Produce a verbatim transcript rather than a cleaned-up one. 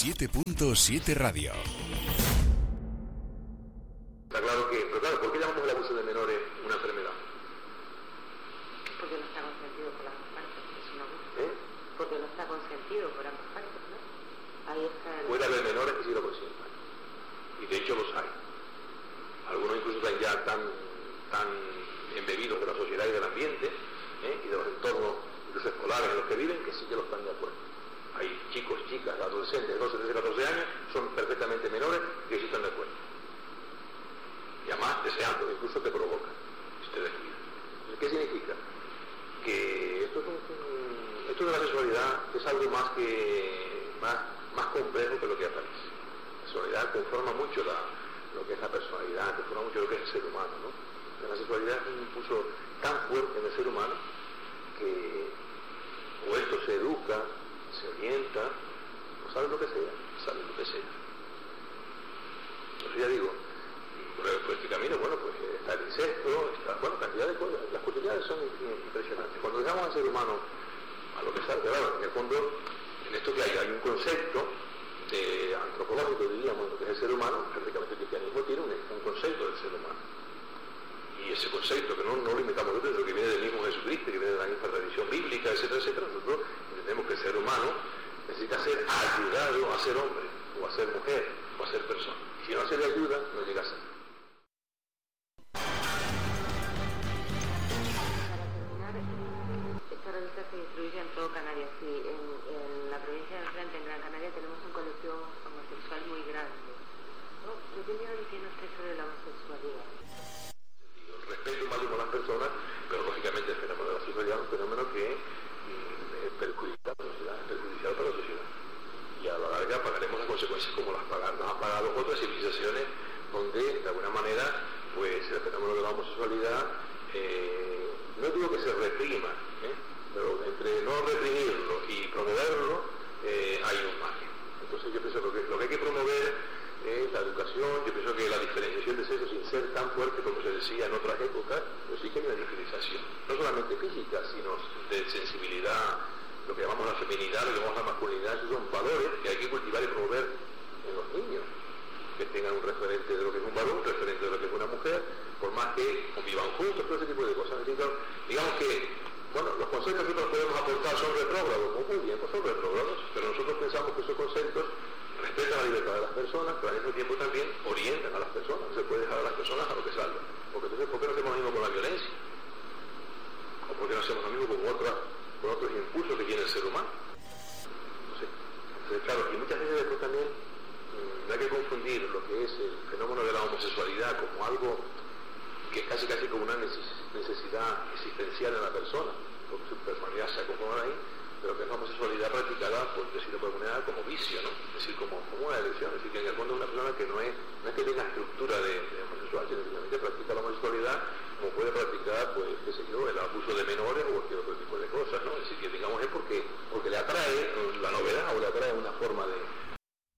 siete punto siete Radio. Está claro que, pero claro, ¿por qué llamamos el abuso de menores una enfermedad? Porque no está consentido por ambas partes, es un abuso. ¿Eh? Porque no está consentido por ambas partes, ¿no? Ahí está el... Puede haber menores que sí lo consientan. Y de hecho los hay. Algunos incluso están ya tan, tan embebidos de la sociedad y del ambiente, ¿eh? y de los entornos incluso escolares en los que viven, que sí que lo están de acuerdo. Hay chicos, chicas, adolescentes de doce, trece, catorce años, son perfectamente menores que sí están de acuerdo. Y además deseando, incluso te provoca este descuido. ¿Qué significa? Que esto, es un, esto de la sexualidad es algo más que más, más complejo que lo que aparece. La sexualidad conforma mucho la, lo que es la personalidad, conforma mucho lo que es el ser humano, ¿no? La sexualidad es un impulso tan fuerte en el ser humano que o esto se educa, se orienta, o sabe lo que sea, sabe lo que sea. Entonces ya digo, por este camino, bueno, pues está el incesto, está, bueno, cantidad de cosas, las posibilidades son impresionantes. Cuando dejamos al ser humano a lo que sabe, claro, en el fondo, en esto que hay, hay un concepto de antropológico, diríamos, lo que es el ser humano, prácticamente el cristianismo tiene un, un concepto del ser humano. Y ese concepto, que no, no lo inventamos nosotros, que viene del mismo Jesucristo, que viene de la misma tradición bíblica, etcétera, etcétera, nosotros entendemos que el ser humano necesita ser ayudado a ser hombre, o a ser mujer, o a ser persona. Y si no se le ayuda, no llega a ser. Se distribuye en todo Canarias, sí. En, en la provincia de Frente, en Gran Canaria, tenemos un colectivo homosexual muy grande, ¿no? ¿Qué opinión tiene usted sobre la homosexualidad? El respeto máximo a las personas, pero lógicamente el fenómeno de la sexualidad es un fenómeno que mm, es perjudicial para la sociedad, es perjudicial para la sociedad. Y a la larga pagaremos las consecuencias como las pagan, nos han pagado otras civilizaciones donde, de alguna manera, pues el fenómeno de la homosexualidad, eh, no digo que se reprima, ¿eh? pero entre no reprimirlo y promoverlo eh, hay un margen. Entonces yo pienso que lo que hay que promover es la educación. Yo pienso que la diferenciación de sexo, sin ser tan fuerte como se decía en otras épocas, pero sí que hay una diferenciación, no solamente física, sino de sensibilidad, lo que llamamos la feminidad, lo que llamamos la masculinidad. Esos son valores que hay que cultivar y promover en los niños, que tengan un referente de lo que es un varón, un referente de lo que es una mujer, por más que convivan juntos, todo ese tipo de cosas. Digamos que bueno, los conceptos que nosotros podemos aportar son retrógrados, muy bien, pues son retrógrados, pero nosotros pensamos que esos conceptos respetan la libertad de las personas, pero al mismo tiempo también orientan a las personas. No se puede dejar a las personas a lo que salga. Porque entonces, ¿por qué no hacemos lo mismo con la violencia? ¿O por qué no hacemos lo mismo con, otra, con otros impulsos que tiene el ser humano? No sé. Entonces, claro, y muchas veces después también mmm, no hay que confundir lo que es el fenómeno de la homosexualidad como algo que es casi casi como una necesidad existencial en la persona, porque su personalidad se acomoda ahí, pero que es la homosexualidad practicada, por decirlo de alguna manera, como vicio, ¿no? Es decir, como, como una elección. Es decir, que en el fondo es una persona que no es, no es que tenga estructura de, de homosexual, sino que simplemente practica la homosexualidad como puede practicar, pues, qué sé yo, el abuso de menores o cualquier otro tipo de cosas, ¿no? Es decir, que digamos es porque, porque le atrae la novedad o le atrae una forma de